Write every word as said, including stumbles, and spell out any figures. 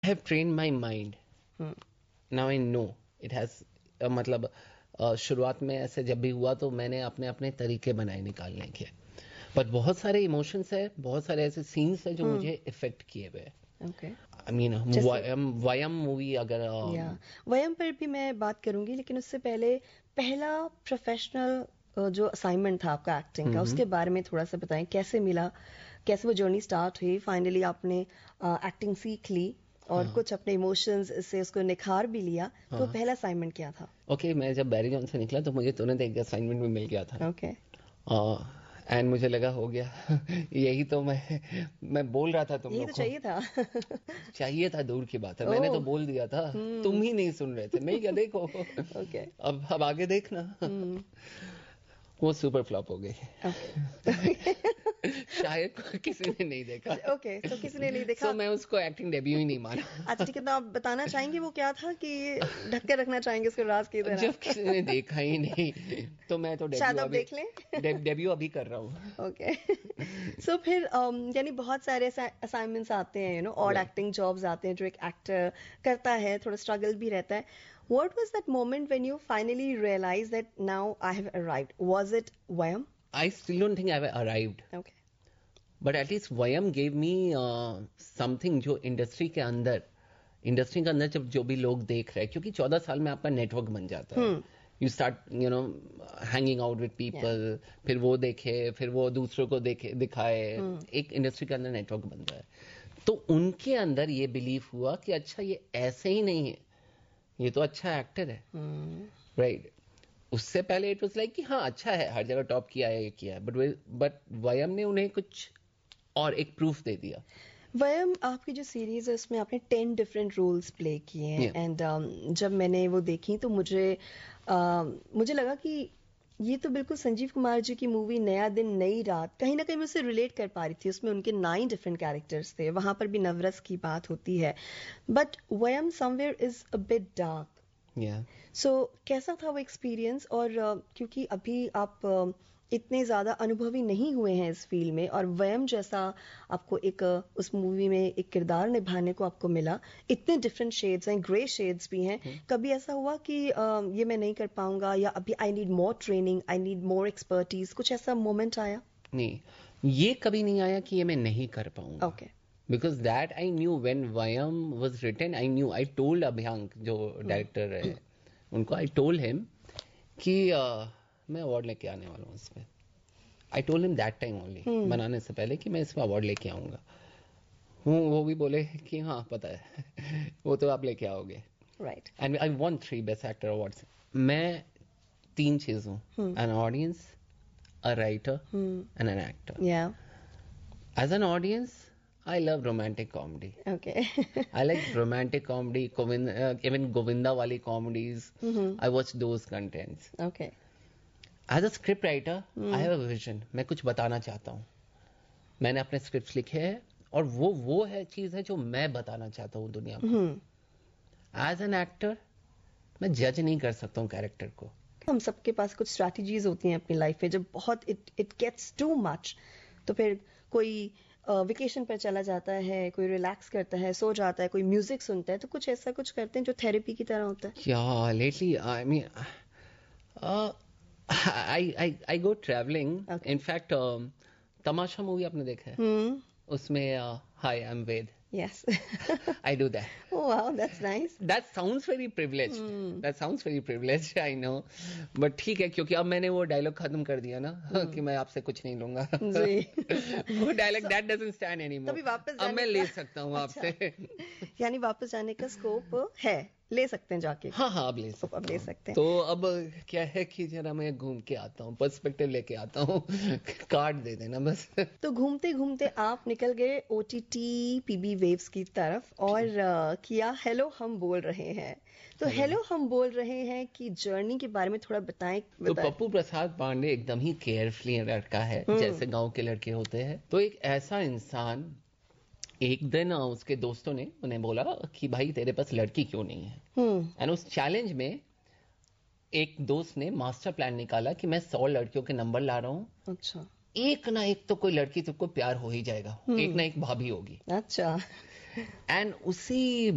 I have trained my mind. Hmm. Now I know it has uh, मतलब uh, शुरुआत में ऐसे जब भी हुआ तो मैंने अपने अपने तरीके बनाए निकालने के, पर बहुत सारे इमोशंस है, बहुत सारे ऐसे सीन्स है जो Hmm. मुझे इफेक्ट किए हुए हैं. ओके आई मीन जैसे- वयम वयम मूवी अगर uh, या वयम पर भी मैं बात करूंगी, लेकिन उससे पहले पहला प्रोफेशनल जो असाइनमेंट था आपका एक्टिंग का, हम्म। उसके बारे में थोड़ा सा बताएं. कैसे मिला, कैसे वो जर्नी स्टार्ट हुई, फाइनली आपने एक्टिंग सीख ली और हाँ. कुछ अपने इमोशंस से उसको निखार भी लिया. तो हाँ. पहला असाइनमेंट क्या था? ओके, मैं जब बैरी जॉन से निकला तो मुझे तुरंत एक असाइनमेंट भी मिल गया था. ओके एंड मुझे लगा हो गया. यही तो मैं मैं बोल रहा था तुम यही लोग तो को. चाहिए था. चाहिए था दूर की बात है, मैंने ओह. तो बोल दिया था, हम्म. तुम ही नहीं सुन रहे थे. मैं क्या देखो. ओके अब अब आगे देखना. हम्म. वो सुपर फ्लॉप हो गई. ओके शायद किसी ने नहीं देखा. ओके तो किसी ने नहीं देखा. So, मैं उसको एक्टिंग डेब्यू ही नहीं माना. अच्छा ठीक है, तो आप बताना चाहेंगे वो क्या था, कि ढक के रखना चाहेंगे उसको राज की तरह? जब किसी ने देखा ही नहीं तो मैं तो शायद डेब्यू आप अभी देख लें. डे, डेब्यू अभी कर रहा हूँ. ओके सो फिर um, यानी बहुत सारे असाइनमेंट्स आते हैं, यू नो, और Right. एक्टिंग जॉब्स आते हैं जो एक एक्टर करता है, थोड़ा स्ट्रगल भी रहता है. What was that moment when you finally realise that now I have arrived? Was it Vayam? I still don't think I've arrived. Okay but at least Vayam gave me something जो industry के अंदर industry के अंदर जब जो भी लोग देख रहे हैं, क्योंकि चौदह साल में आपका नेटवर्क बन जाता है. You start you know hanging out with people, फिर वो देखे, फिर वो दूसरों को देखे दिखाए. एक इंडस्ट्री के अंदर नेटवर्क बनता है. तो उनके अंदर ये बिलीव हुआ कि अच्छा ये ऐसे ही नहीं है, ये तो अच्छा एक्टर है. Right right. उससे पहले इट वाज लाइक कि हाँ अच्छा है, हर जगह टॉप किया है, ये किया है, बट बट वयम ने उन्हें कुछ और एक प्रूफ दे दिया. वयम आपकी जो सीरीज है उसमें आपने टेन डिफरेंट रोल्स प्ले किए हैं. Yeah. एंड um, जब मैंने वो देखी तो मुझे uh, मुझे लगा कि ये तो बिल्कुल संजीव कुमार जी की मूवी नया दिन नई रात, कहीं ना कहीं मैं उससे रिलेट कर पा रही थी. उसमें उनके नाइन डिफरेंट कैरेक्टर्स थे, वहां पर भी नवरस की बात होती है, but Vayam somewhere is a bit dark. Yeah. So so, कैसा था वो एक्सपीरियंस? और uh, क्योंकि अभी आप uh, इतने ज्यादा अनुभवी नहीं हुए हैं इस फील्ड में, और वयम जैसा आपको एक uh, उस मूवी में एक किरदार निभाने को आपको मिला, इतने डिफरेंट शेड्स हैं, ग्रे शेड्स भी हैं. hmm. कभी ऐसा हुआ कि uh, ये मैं नहीं कर पाऊंगा, या अभी I need more training, I need more expertise, कुछ ऐसा मोमेंट आया? नहीं, ये कभी नहीं आया कि ये मैं नहीं कर पाऊंगा. Okay okay. Because that I knew when Vayam was written. I knew, I told अभ्यांक जो डायरेक्टर है उनको, आई टोल्ड हिम कि uh, मैं अवार्ड लेके आने वाला हूँ इसमें. I told him that time only, बनाने से पहले, कि मैं इसमें अवार्ड लेके आऊंगा हूँ. वो भी बोले कि हाँ पता है वो तो आप लेके आओगे. Right. And I won three best actor awards. मैं तीन चीज हूँ, an audience, a writer and an actor. या as an audience I love romantic comedy. Okay. I like romantic comedy, Govinda, uh, even Govinda wali comedies. Mm-hmm. I watch those contents. Okay. As a script writer, mm. I have a vision. मैं कुछ बताना चाहता हूँ. मैंने अपने scripts लिखे हैं और वो वो है चीज है जो मैं बताना चाहता हूँ दुनिया को. mm-hmm. As an actor, मैं जज नहीं कर सकता हूँ कैरेक्टर को. हम सबके पास कुछ स्ट्रैटेजीज होती हैं अपनी लाइफ में, जब बहुत it it gets too much तो फिर कोई वेकेशन uh, पर चला जाता है, कोई रिलैक्स करता है, सो जाता है, कोई म्यूजिक सुनता है, तो कुछ ऐसा कुछ करते हैं जो थेरेपी की तरह होता है? Yeah, lately, I mean, uh, I I I go traveling. Okay. In fact, um, Tamasha movie आपने देखा है? Hmm. उसमें हाय I am Veda. Yes. I do that. Oh wow, that's nice. That sounds very privileged. Hmm. That sounds very privileged, I know. But ठीक है, क्योंकि अब मैंने वो डायलॉग खत्म कर दिया ना, hmm. कि मैं आपसे कुछ नहीं लूंगा. जी. वो dialogue that doesn't stand anymore. तभी वापस अब मैं जाने ले का- सकता हूँ अच्छा। आपसे. यानी वापस जाने का स्कोप है, ले सकते हैं जाके. हाँ हाँ, अब ले सकता अब ले हूँ. सकते हैं. तो अब क्या है कि जरा मैं घूम के आता हूँ, पर्सपेक्टिव लेके आता हूँ. कार्ड दे देना बस. तो घूमते घूमते आप निकल गए ओटीटी पीबी वेव्स की तरफ और uh, किया हेलो हम बोल रहे हैं. तो हेलो हम बोल रहे हैं की जर्नी के बारे में थोड़ा बताएं. तो बताएं. पप्पू प्रसाद पांडे एकदम ही केयरफुली लड़का है, जैसे गांव के लड़के होते हैं. तो एक ऐसा इंसान, एक दिन उसके दोस्तों ने उन्हें बोला कि भाई तेरे पास लड़की क्यों नहीं है. एंड उस चैलेंज में एक दोस्त ने मास्टर प्लान निकाला कि मैं सौ लड़कियों के नंबर ला रहा हूँ, अच्छा. एक ना एक तो कोई लड़की तुमको प्यार हो ही जाएगा, एक ना एक भाभी होगी. अच्छा. एंड उसी